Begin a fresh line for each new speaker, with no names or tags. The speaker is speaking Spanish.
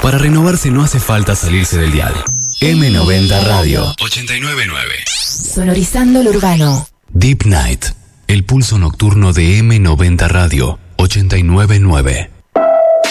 Para renovarse no hace falta salirse del dial. M90 Radio 899.
Sonorizando lo urbano.
Deep Night, el pulso nocturno de M90 Radio 899.